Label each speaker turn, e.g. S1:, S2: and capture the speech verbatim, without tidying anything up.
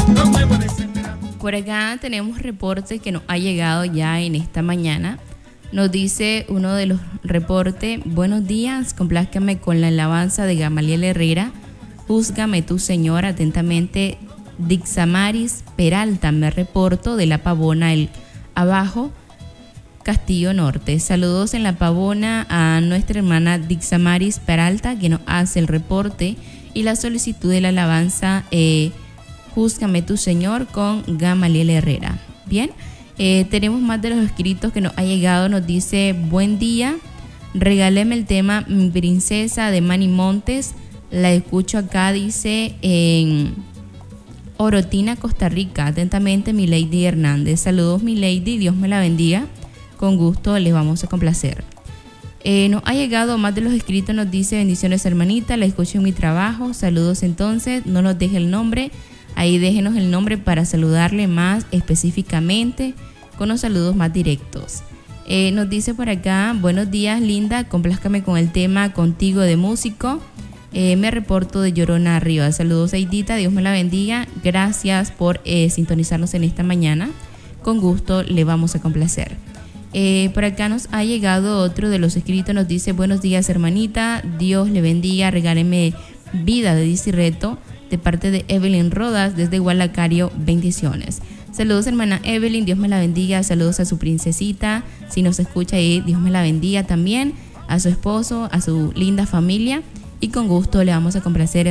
S1: Por acá tenemos reportes que nos ha llegado ya en esta mañana. Nos dice uno de los reportes: buenos días, complázcame con la alabanza de Gamaliel Herrera. Júzgame tú, Señor, atentamente. Dixamaris Peralta, me reporto de La Pavona, el abajo, Castillo Norte. Saludos en La Pavona a nuestra hermana Dixamaris Peralta, que nos hace el reporte y la solicitud de la alabanza eh, Júzgame tú, Señor, con Gamaliel Herrera. Bien, eh, tenemos más de los escritos que nos ha llegado. Nos dice: buen día, regáleme el tema Mi Princesa de Manny Montes. La escucho acá, dice, en Orotina, Costa Rica. Atentamente, Milady Hernández. Saludos, Milady, Dios me la bendiga. Con gusto les vamos a complacer. Eh, nos ha llegado más de los escritos. Nos dice: bendiciones, hermanita, la escucho en mi trabajo. Saludos entonces, no nos deje el nombre. Ahí déjenos el nombre para saludarle más específicamente con los saludos más directos. Eh, nos dice por acá: buenos días, linda, complázcame con el tema Contigo de Músico. Eh, me reporto de Llorona Arriba. Saludos, Aidita, Dios me la bendiga. Gracias por eh, sintonizarnos en esta mañana. Con gusto le vamos a complacer. Eh, por acá nos ha llegado otro de los escritos. Nos dice: buenos días, hermanita, Dios le bendiga, regáleme vida de Dice Reto, de parte de Evelyn Rodas desde Gualacario. Bendiciones. Saludos, hermana Evelyn, Dios me la bendiga. Saludos a su princesita, si nos escucha ahí, Dios me la bendiga también, a su esposo, a su linda familia, y con gusto le vamos a complacer